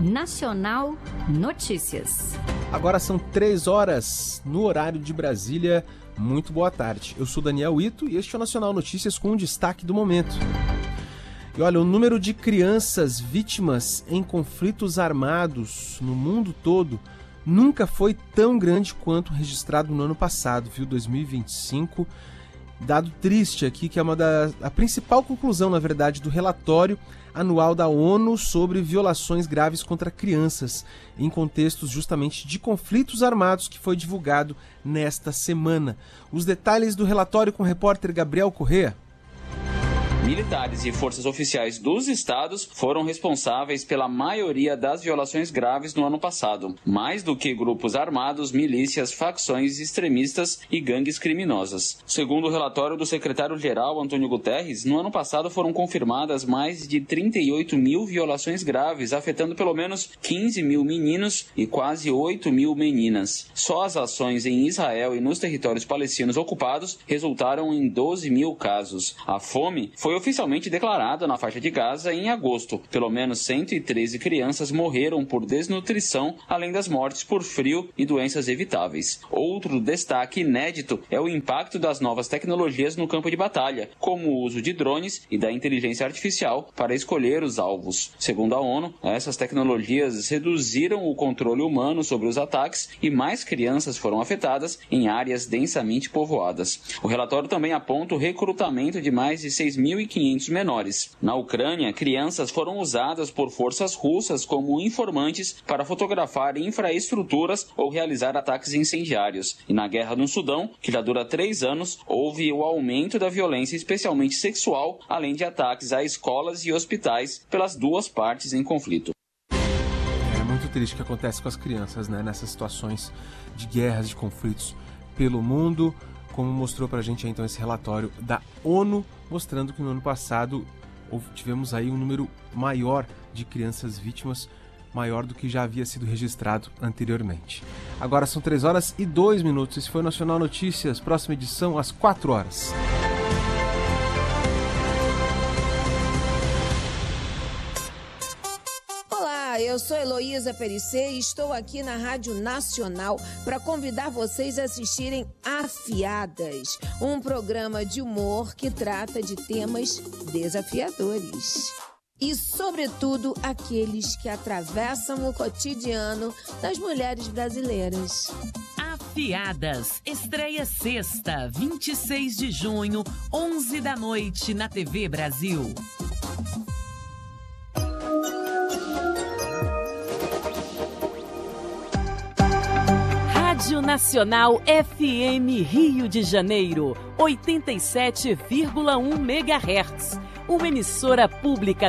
Nacional Notícias. Agora são 3 horas no horário de Brasília. Muito boa tarde. Eu sou Daniel Ito e este é o Nacional Notícias com um destaque do momento. E olha, o número de crianças vítimas em conflitos armados no mundo todo nunca foi tão grande quanto registrado no ano passado, viu? 2025. Dado triste aqui, que é a principal conclusão, na verdade, do relatório anual da ONU sobre violações graves contra crianças em contextos justamente de conflitos armados, que foi divulgado nesta semana. Os detalhes do relatório com o repórter Gabriel Corrêa. Militares e forças oficiais dos estados foram responsáveis pela maioria das violações graves no ano passado, mais do que grupos armados, milícias, facções extremistas e gangues criminosas. Segundo o relatório do secretário-geral Antônio Guterres, no ano passado foram confirmadas mais de 38 mil violações graves, afetando pelo menos 15 mil meninos e quase 8 mil meninas. Só as ações em Israel e nos territórios palestinos ocupados resultaram em 12 mil casos. A fome foi oficialmente declarada na faixa de Gaza em agosto. Pelo menos 113 crianças morreram por desnutrição, além das mortes por frio e doenças evitáveis. Outro destaque inédito é o impacto das novas tecnologias no campo de batalha, como o uso de drones e da inteligência artificial para escolher os alvos. Segundo a ONU, essas tecnologias reduziram o controle humano sobre os ataques e mais crianças foram afetadas em áreas densamente povoadas. O relatório também aponta o recrutamento de mais de 6.500 menores. Na Ucrânia, crianças foram usadas por forças russas como informantes para fotografar infraestruturas ou realizar ataques incendiários. E na guerra no Sudão, que já dura 3 anos, houve o aumento da violência, especialmente sexual, além de ataques a escolas e hospitais pelas duas partes em conflito. É muito triste o que acontece com as crianças, né, nessas situações de guerras, de conflitos pelo mundo, como mostrou pra gente então esse relatório da ONU, mostrando que no ano passado tivemos aí um número maior de crianças vítimas, maior do que já havia sido registrado anteriormente. Agora são 3 horas e 2 minutos. Esse foi o Nacional Notícias, próxima edição às 4 horas. Eu sou Heloísa Perissé e estou aqui na Rádio Nacional para convidar vocês a assistirem Afiadas, um programa de humor que trata de temas desafiadores. E, sobretudo, aqueles que atravessam o cotidiano das mulheres brasileiras. Afiadas, estreia sexta, 26 de junho, 11 da noite, na TV Brasil. Rádio Nacional FM Rio de Janeiro, 87,1 MHz. Uma emissora pública